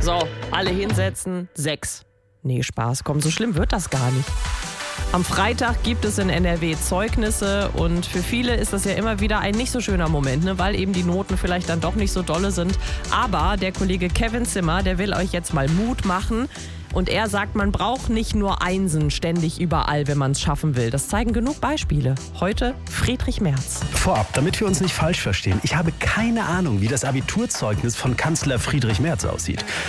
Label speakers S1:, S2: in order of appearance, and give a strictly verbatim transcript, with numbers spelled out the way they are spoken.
S1: So, alle hinsetzen. Sechs. Nee, Spaß, komm, so schlimm wird das gar nicht. Am Freitag gibt es in N R W Zeugnisse und für viele ist das ja immer wieder ein nicht so schöner Moment, ne? Weil eben die Noten vielleicht dann doch nicht so dolle sind. Aber der Kollege Kevin Zimmer, der will euch jetzt mal Mut machen. Und er sagt, man braucht nicht nur Einsen ständig überall, wenn man es schaffen will. Das zeigen genug Beispiele. Heute Friedrich Merz.
S2: Vorab, damit wir uns nicht falsch verstehen, ich habe keine Ahnung, wie das Abiturzeugnis von Kanzler Friedrich Merz aussieht.